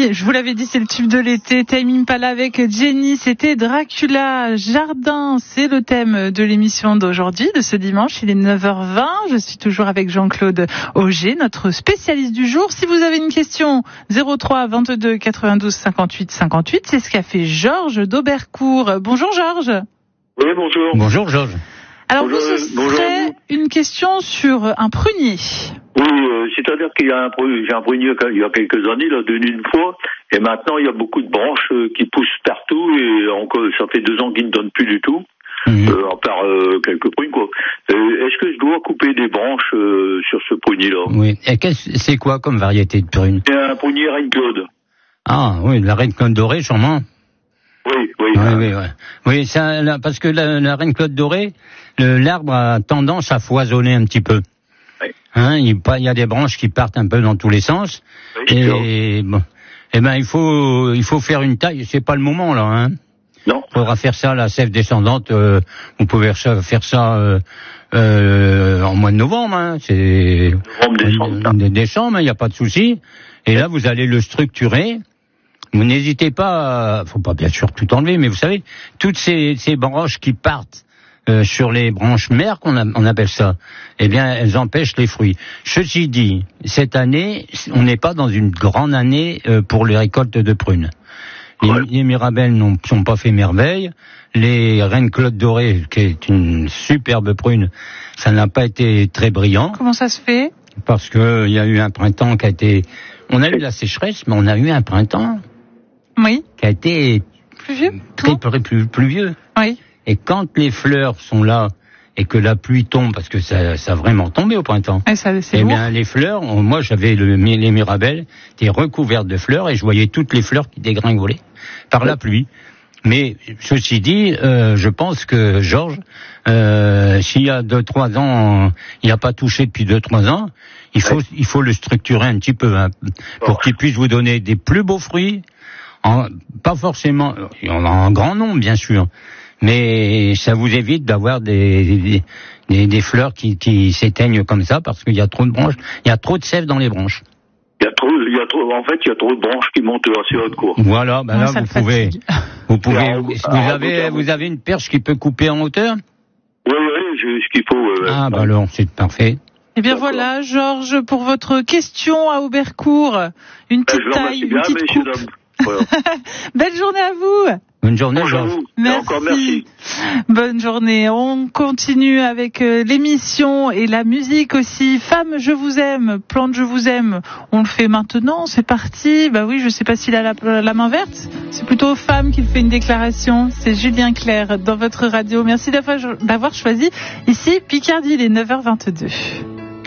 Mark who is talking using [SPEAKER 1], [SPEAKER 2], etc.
[SPEAKER 1] je vous l'avais dit, c'est le tube de l'été. Tame Impala avec Jenny, c'était Dracula. Jardin, c'est le thème de l'émission d'aujourd'hui, de ce dimanche. Il est 9h20. Je suis toujours avec Jean-Claude Auger, notre spécialiste du jour. Si vous avez une question, 03 22 92 58 58, c'est ce qu'a fait Georges d'Aubercourt. Bonjour Georges.
[SPEAKER 2] Oui, bonjour.
[SPEAKER 3] Bonjour Georges.
[SPEAKER 1] Alors vous, ce serait une question sur un prunier.
[SPEAKER 2] Oui, c'est-à-dire qu'il y a j'ai un prunier il y a quelques années, il a donné une fois, et maintenant il y a beaucoup de branches qui poussent partout, et encore, ça fait 2 ans qu'il ne donne plus du tout, à part quelques prunes, quoi. Est-ce que je dois couper des branches sur ce prunier-là?
[SPEAKER 3] Oui, et c'est quoi comme variété de prune?
[SPEAKER 2] C'est un prunier Reine-Claude.
[SPEAKER 3] Ah oui, la Reine-Claude dorée, sûrement. Oui, ça, parce que la Reine-Claude dorée, l'arbre a tendance à foisonner un petit peu. Oui. Hein, il y a des branches qui partent un peu dans tous les sens. Oui, et bon, il faut faire une taille. C'est pas le moment là. Hein.
[SPEAKER 2] Non.
[SPEAKER 3] Il faudra faire ça la sève descendante. Vous pouvez faire ça en mois de novembre. Hein. C'est décembre. Il n'y a pas de souci. Et là, vous allez le structurer. Vous n'hésitez pas, faut pas bien sûr tout enlever, mais vous savez, toutes ces branches qui partent sur les branches mères, on appelle ça, eh bien, elles empêchent les fruits. Ceci dit, cette année, on n'est pas dans une grande année pour les récoltes de prunes. Les Mirabelles n'ont pas fait merveille. Les Reine-Claude dorée, qui est une superbe prune, ça n'a pas été très brillant.
[SPEAKER 1] Comment ça se fait?
[SPEAKER 3] Parce que il y a eu un printemps qui a été, on a eu la sécheresse, mais on a eu un printemps.
[SPEAKER 1] Oui.
[SPEAKER 3] Qui a été pluvieux.
[SPEAKER 1] Oui.
[SPEAKER 3] Et quand les fleurs sont là et que la pluie tombe, parce que ça a vraiment tombé au printemps.
[SPEAKER 1] Eh
[SPEAKER 3] bien, les fleurs, moi j'avais les Mirabelles, étaient recouvertes de fleurs et je voyais toutes les fleurs qui dégringolaient par la pluie. Mais ceci dit, je pense que Georges, s'il y a 2-3 ans, il n'a pas touché depuis 2-3 ans, il faut le structurer un petit peu pour qu'il puisse vous donner des plus beaux fruits. Pas forcément, on a un grand nombre bien sûr, mais ça vous évite d'avoir des fleurs qui s'éteignent comme ça parce qu'il y a trop de branches, il y a trop de sève dans les branches.
[SPEAKER 2] Il y a trop de branches qui montent assez hautes, quoi.
[SPEAKER 3] Voilà, là vous avez une perche qui peut couper en hauteur?
[SPEAKER 2] Oui, j'ai ce qu'il faut.
[SPEAKER 3] Alors c'est parfait.
[SPEAKER 1] Eh bien voilà, Georges, pour votre question à Aubercourt, une petite taille, une petite coupe. Voilà. Belle journée à vous.
[SPEAKER 3] Bonne journée, Georges.
[SPEAKER 1] Merci.
[SPEAKER 2] Encore merci.
[SPEAKER 1] Bonne journée. On continue avec l'émission et la musique aussi. Femme, je vous aime. Plante, je vous aime. On le fait maintenant. C'est parti. Bah oui, je sais pas s'il a la main verte. C'est plutôt Femme qui fait une déclaration. C'est Julien Clerc dans votre radio. Merci d'avoir choisi ici Picardie, il est 9h22.